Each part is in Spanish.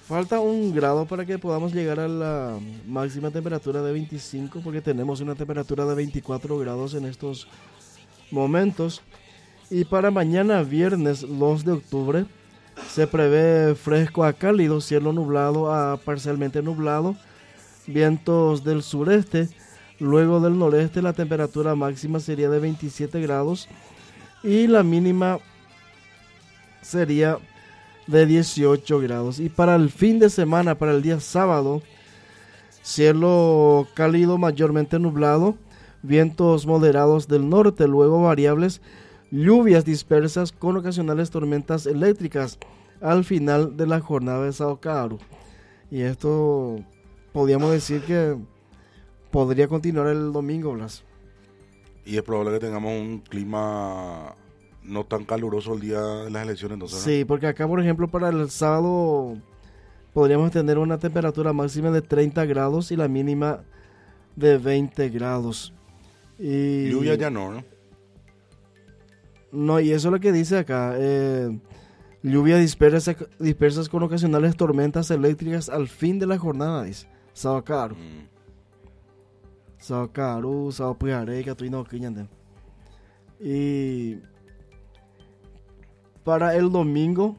Falta 1 grado para que podamos llegar a la máxima temperatura de 25, porque tenemos una temperatura de 24 grados en estos momentos. Y para mañana viernes 2 de octubre se prevé fresco a cálido, cielo nublado a parcialmente nublado, vientos del sureste. Luego del noreste la temperatura máxima sería de 27 grados y la mínima sería de 18 grados. Y para el fin de semana, para el día sábado, cielo cálido mayormente nublado, vientos moderados del norte, luego variables, lluvias dispersas con ocasionales tormentas eléctricas al final de la jornada de Sao Caro. Y esto podríamos decir que podría continuar el domingo, Blas. Y es probable que tengamos un clima no tan caluroso el día de las elecciones, entonces, ¿no? Sí, porque acá, por ejemplo, para el sábado podríamos tener una temperatura máxima de 30 grados y la mínima de 20 grados. Y lluvia ya no. No, y eso es lo que dice acá. Lluvias dispersas con ocasionales tormentas eléctricas al fin de la jornada, dice. Sao Caro. Sao Caro, Sao Pujaré, que tú no quiñan. Y para el domingo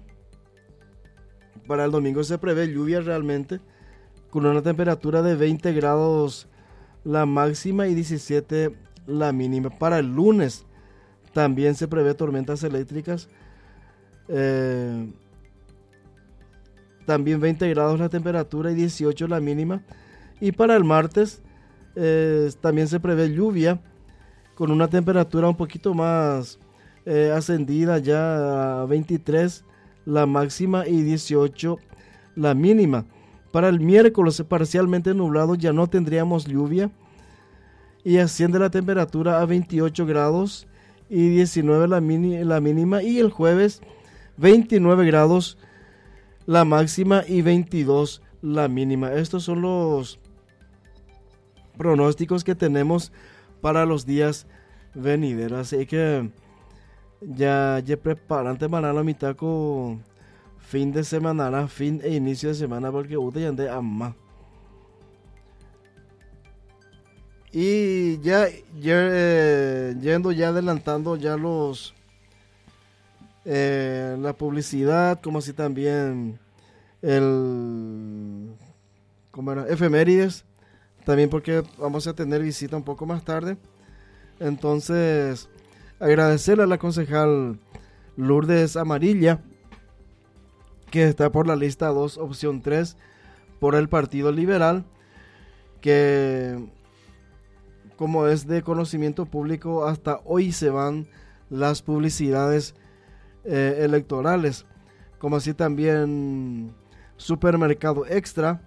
se prevé lluvia realmente, con una temperatura de 20 grados la máxima y 17 la mínima. Para el lunes también se prevé tormentas eléctricas, también 20 grados la temperatura y 18 la mínima. Y para el martes también se prevé lluvia con una temperatura un poquito más ascendida, ya a 23 la máxima y 18 la mínima. Para el miércoles parcialmente nublado, ya no tendríamos lluvia y asciende la temperatura a 28 grados y 19 la mínima. Y el jueves 29 grados la máxima y 22 la mínima. Estos son los pronósticos que tenemos para los días venideros. Así que ya preparan para la mitad con fin de semana, fin e inicio de semana, porque usted ya ande ama. Y ya yendo ya adelantando ya la publicidad, como así también efemérides, también porque vamos a tener visita un poco más tarde. Entonces, agradecerle a la concejal Lourdes Amarilla, que está por la lista 2, opción 3, por el Partido Liberal, que como es de conocimiento público, hasta hoy se van las publicidades electorales, como así también Supermercado Extra,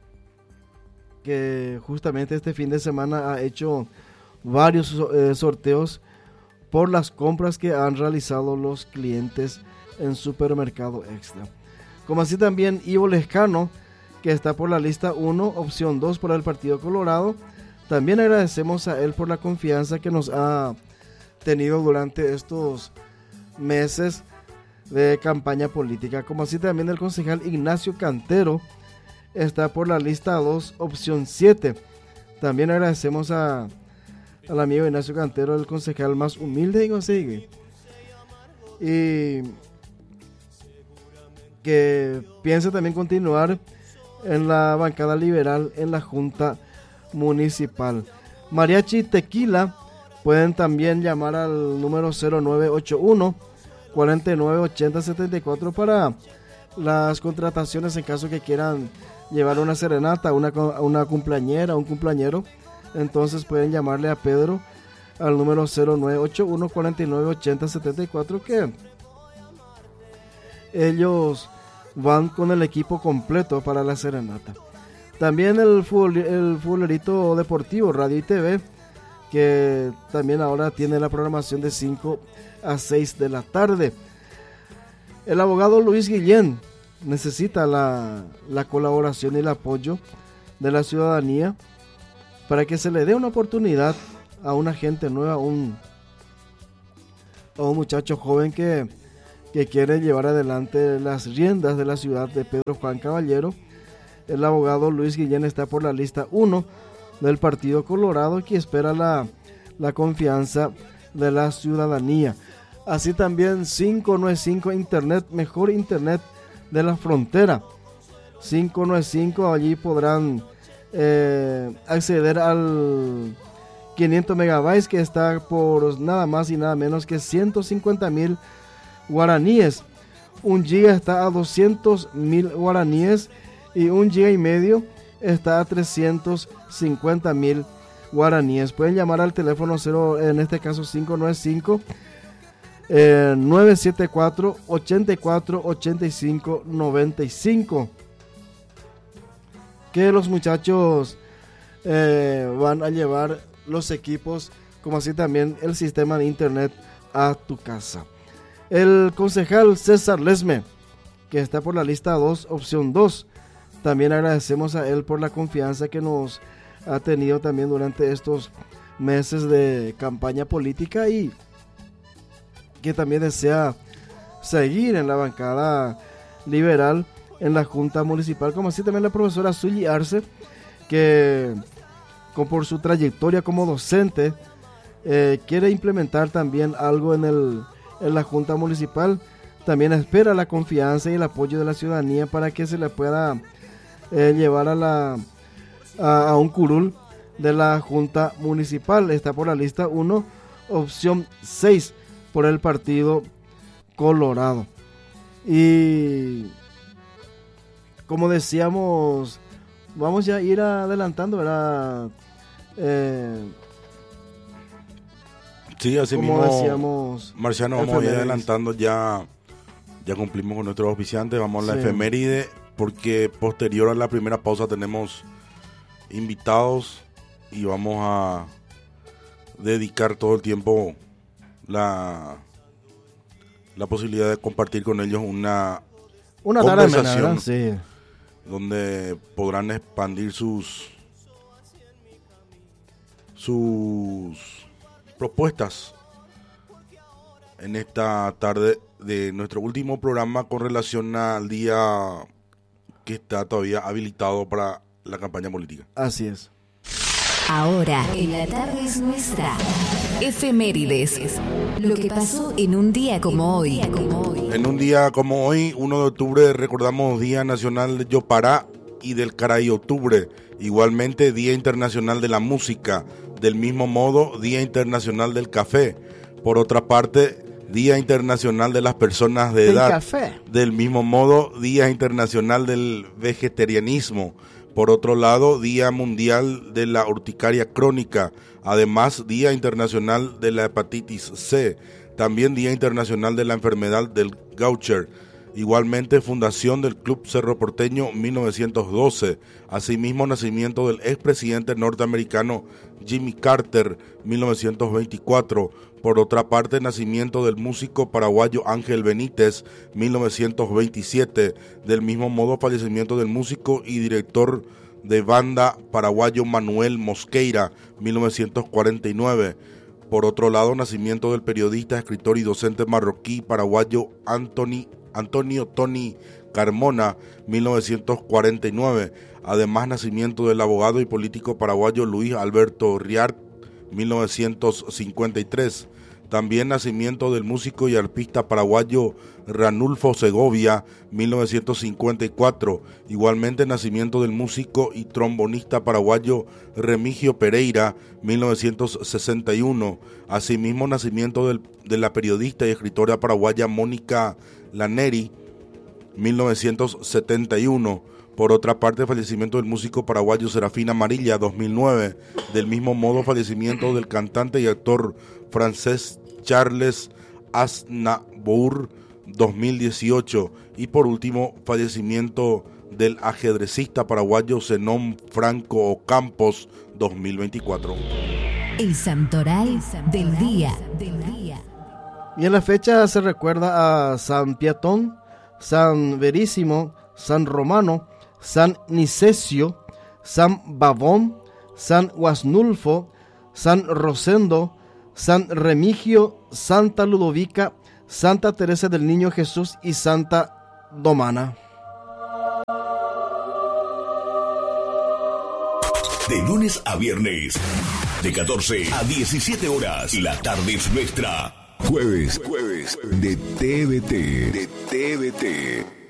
que justamente este fin de semana ha hecho varios sorteos por las compras que han realizado los clientes en Supermercado Extra. Como así también Ivo Lescano, que está por la lista 1, opción 2 por el Partido Colorado. También agradecemos a él por la confianza que nos ha tenido durante estos meses de campaña política. Como así también el concejal Ignacio Cantero está por la lista 2, opción 7. También agradecemos al amigo Ignacio Cantero, el concejal más humilde y consigue. Y que piensa también continuar en la bancada liberal en la Junta Municipal. Mariachi Tequila, pueden también llamar al número 0981 498074 para las contrataciones en caso que quieran llevar una serenata, una cumpleañera, un cumpleañero. Entonces pueden llamarle a Pedro al número 0981 498074, que ellos van con el equipo completo para la serenata. También el futbolerito deportivo Radio y TV, que también ahora tiene la programación de 5 a 6 de la tarde. El abogado Luis Guillén necesita la colaboración y el apoyo de la ciudadanía para que se le dé una oportunidad a una gente nueva, a un muchacho joven que que quiere llevar adelante las riendas de la ciudad de Pedro Juan Caballero. El abogado Luis Guillén está por la lista 1 del Partido Colorado, que espera la confianza de la ciudadanía. Así también 595 Internet, mejor Internet de la frontera. 595, allí podrán acceder al 500 megabytes, que está por nada más y nada menos que 150,000 guaraníes. 1 giga está a 200,000 guaraníes y 1 giga y medio está a 350,000 guaraníes. Pueden llamar al teléfono 0, en este caso 595 974 84 85 95, que los muchachos van a llevar los equipos, como así también el sistema de internet a tu casa. El concejal César Lesme, que está por la lista 2, opción 2, también agradecemos a él por la confianza que nos ha tenido también durante estos meses de campaña política, y que también desea seguir en la bancada liberal en la Junta Municipal, como así también la profesora Zuyi Arce, que por su trayectoria como docente quiere implementar también algo en la Junta Municipal. También espera la confianza y el apoyo de la ciudadanía para que se le pueda llevar a un curul de la Junta Municipal. Está por la lista 1, opción 6, por el Partido Colorado. Y como decíamos, vamos ya a ir adelantando, ¿verdad? Sí, así como mismo, decíamos, Marciano, vamos a ir adelantando, ya cumplimos con nuestros auspiciantes, vamos a la efeméride, porque posterior a la primera pausa tenemos invitados y vamos a dedicar todo el tiempo la posibilidad de compartir con ellos una conversación, sí, donde podrán expandir sus propuestas en esta tarde de nuestro último programa con relación al día que está todavía habilitado para la campaña política. Así es. Ahora, en la tarde es nuestra. Efemérides. Lo que pasó en un día como hoy. En un día como hoy, 1 de octubre, recordamos Día Nacional de Yopará y del Caray Octubre. Igualmente, Día Internacional de la Música. Del mismo modo, Día Internacional del Café. Por otra parte, Día Internacional de las Personas de Edad. Café. Del mismo modo, Día Internacional del Vegetarianismo. Por otro lado, Día Mundial de la Urticaria Crónica. Además, Día Internacional de la Hepatitis C. También Día Internacional de la Enfermedad del Gaucher. Igualmente, fundación del Club Cerro Porteño 1912. Asimismo, nacimiento del expresidente norteamericano Jimmy Carter 1924. Por otra parte, nacimiento del músico paraguayo Ángel Benítez 1927. Del mismo modo, fallecimiento del músico y director de banda paraguayo Manuel Mosqueira 1949. Por otro lado, nacimiento del periodista, escritor y docente marroquí paraguayo Antonio Tony Carmona 1949. Además, nacimiento del abogado y político paraguayo Luis Alberto Riart 1953. También nacimiento del músico y arpista paraguayo Ranulfo Segovia 1954. Igualmente, nacimiento del músico y trombonista paraguayo Remigio Pereira 1961. Asimismo, nacimiento de la periodista y escritora paraguaya Mónica Laneri 1971. Por otra parte, fallecimiento del músico paraguayo Serafín Amarilla 2009. Del mismo modo, fallecimiento del cantante y actor francés Charles Aznavour 2018. Y por último, fallecimiento del ajedrecista paraguayo Zenón Franco Ocampos 2024. El santoral del día. Y en la fecha se recuerda a San Piatón, San Verísimo, San Romano, San Nicesio, San Bavón, San Guasnulfo, San Rosendo, San Remigio, Santa Ludovica, Santa Teresa del Niño Jesús y Santa Domana. De lunes a viernes, de 14 a 17 horas, la tarde es nuestra. Jueves de TVT.